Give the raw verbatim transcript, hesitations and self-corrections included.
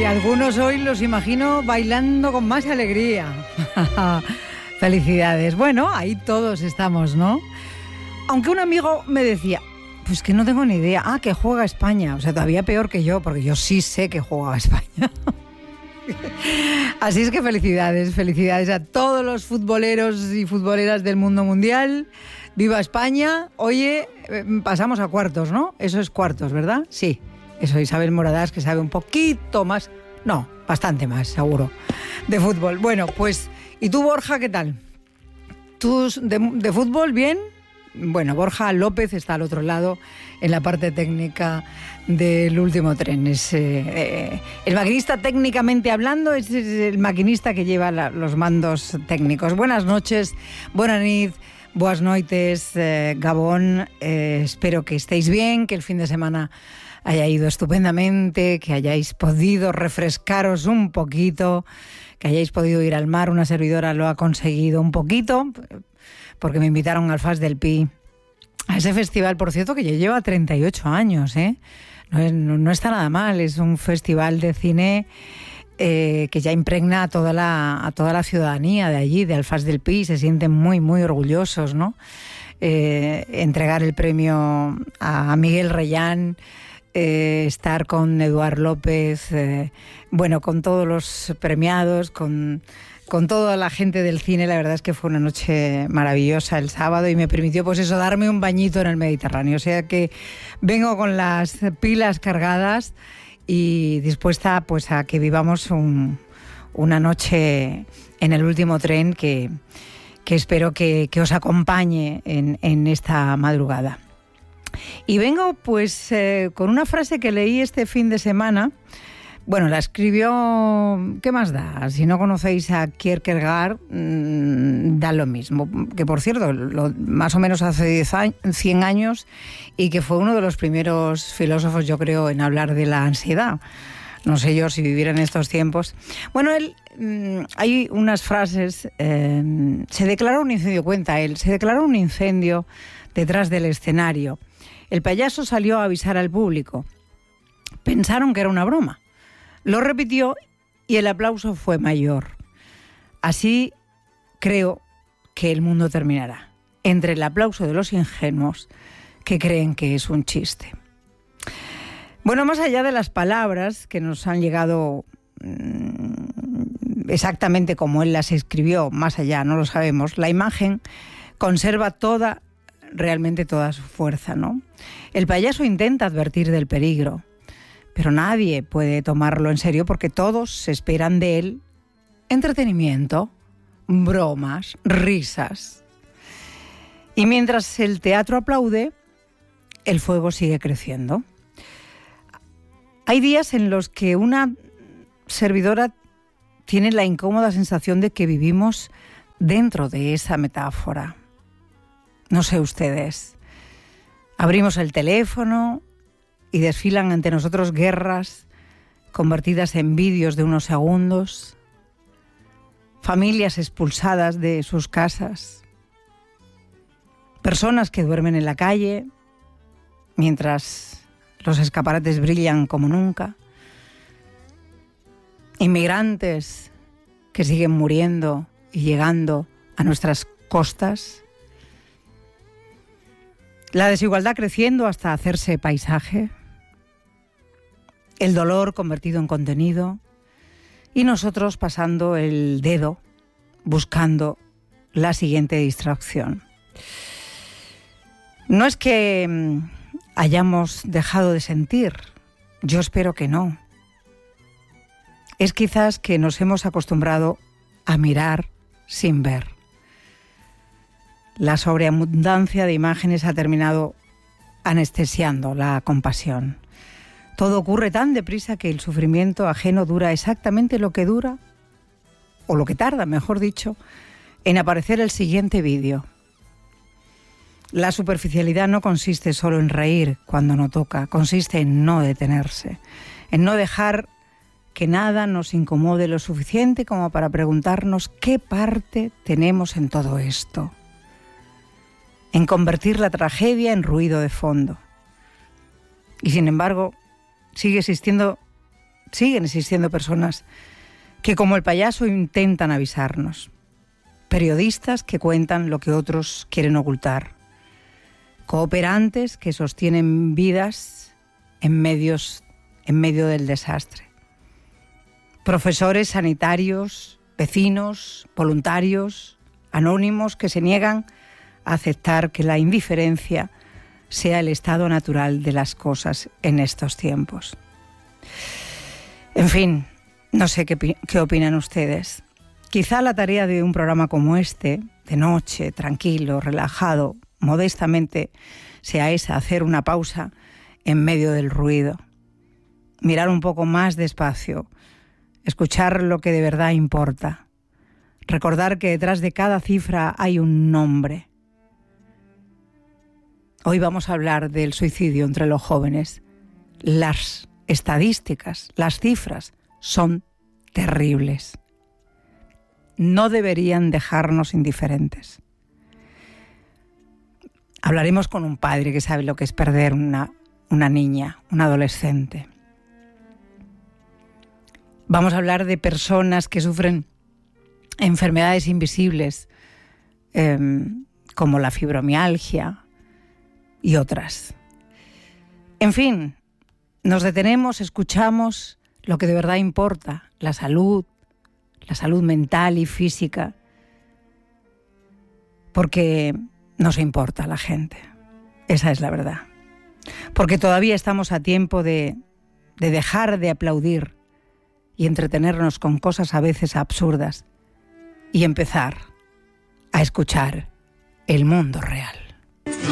algunos hoy los imagino bailando con más alegría. Felicidades. Bueno, ahí todos estamos, ¿no? Aunque un amigo me decía, pues que no tengo ni idea. Ah, que juega España. O sea, todavía peor que yo, porque yo sí sé que juega España. Así es que felicidades, felicidades a todos los futboleros y futboleras del mundo mundial. ¡Viva España! Oye, pasamos a cuartos, ¿no? Eso es cuartos, ¿verdad? Sí. Eso, Isabel Moradás, que sabe un poquito más, no, bastante más, seguro, de fútbol. Bueno, pues, ¿y tú, Borja, qué tal? ¿Tú de, de fútbol, bien? Bueno, Borja López está al otro lado, en la parte técnica del último tren. Es, eh, eh, el maquinista, técnicamente hablando, es, es el maquinista que lleva la, los mandos técnicos. Buenas noches, buenas nit, buenas noites, eh, Gabón. Eh, espero que estéis bien, que el fin de semana haya ido estupendamente, que hayáis podido refrescaros un poquito, que hayáis podido ir al mar. Una servidora lo ha conseguido un poquito, porque me invitaron al Fas del Pi, a ese festival, por cierto, que ya lleva treinta y ocho años, ¿eh? No, es, no, no está nada mal, es un festival de cine eh, que ya impregna a toda, la, a toda la ciudadanía de allí, de Alfaz del Pi. Se sienten muy, muy orgullosos, ¿no? Eh, entregar el premio a Miguel Reyán, Eh, estar con Eduard López, eh, bueno, con todos los premiados, con, con toda la gente del cine. La verdad es que fue una noche maravillosa el sábado y me permitió, pues eso, darme un bañito en el Mediterráneo. O sea que vengo con las pilas cargadas y dispuesta, pues, a que vivamos un, una noche en el último tren que, que espero que, que os acompañe en, en esta madrugada. Y vengo pues eh, con una frase que leí este fin de semana. Bueno, la escribió, ¿qué más da? Si no conocéis a Kierkegaard, mmm, da lo mismo. Que por cierto, lo, más o menos hace diez años, cien años, y que fue uno de los primeros filósofos, yo creo, en hablar de la ansiedad. No sé yo si viviera en estos tiempos. Bueno, él, mmm, hay unas frases. Eh, se declaró un incendio, cuenta él, se declaró un incendio detrás del escenario. El payaso salió a avisar al público. Pensaron que era una broma. Lo repitió y el aplauso fue mayor. Así creo que el mundo terminará, entre el aplauso de los ingenuos que creen que es un chiste. Bueno, más allá de las palabras que nos han llegado mmm, exactamente como él las escribió, más allá, no lo sabemos, la imagen conserva toda realmente toda su fuerza, ¿no? El payaso intenta advertir del peligro, pero nadie puede tomarlo en serio porque todos se esperan de él entretenimiento, bromas, risas. Y mientras el teatro aplaude, el fuego sigue creciendo. Hay días en los que una servidora tiene la incómoda sensación de que vivimos dentro de esa metáfora. No sé ustedes, abrimos el teléfono y desfilan ante nosotros guerras convertidas en vídeos de unos segundos, familias expulsadas de sus casas, personas que duermen en la calle mientras los escaparates brillan como nunca, inmigrantes que siguen muriendo y llegando a nuestras costas, la desigualdad creciendo hasta hacerse paisaje, el dolor convertido en contenido y nosotros pasando el dedo buscando la siguiente distracción. No es que hayamos dejado de sentir, yo espero que no. Es quizás que nos hemos acostumbrado a mirar sin ver. La sobreabundancia de imágenes ha terminado anestesiando la compasión. Todo ocurre tan deprisa que el sufrimiento ajeno dura exactamente lo que dura, o lo que tarda, mejor dicho, en aparecer el siguiente vídeo. La superficialidad no consiste solo en reír cuando no toca, consiste en no detenerse, en no dejar que nada nos incomode lo suficiente como para preguntarnos qué parte tenemos en todo esto, en convertir la tragedia en ruido de fondo. Y sin embargo, sigue existiendo siguen existiendo personas que, como el payaso, intentan avisarnos. Periodistas que cuentan lo que otros quieren ocultar. Cooperantes que sostienen vidas en, medios, en medio del desastre. Profesores sanitarios, vecinos, voluntarios, anónimos que se niegan a aceptar que la indiferencia sea el estado natural de las cosas en estos tiempos. En fin, no sé qué, qué opinan ustedes. Quizá la tarea de un programa como este, de noche, tranquilo, relajado, modestamente, sea esa, hacer una pausa en medio del ruido. Mirar un poco más despacio, escuchar lo que de verdad importa. Recordar que detrás de cada cifra hay un nombre. Hoy vamos a hablar del suicidio entre los jóvenes. Las estadísticas, las cifras son terribles. No deberían dejarnos indiferentes. Hablaremos con un padre que sabe lo que es perder una, una niña, un adolescente. Vamos a hablar de personas que sufren enfermedades invisibles, eh, como la fibromialgia y otras. En fin, nos detenemos, escuchamos lo que de verdad importa, la salud, la salud mental y física, porque nos importa a la gente. Esa es la verdad. Porque todavía estamos a tiempo de, de dejar de aplaudir y entretenernos con cosas a veces absurdas y empezar a escuchar el mundo real.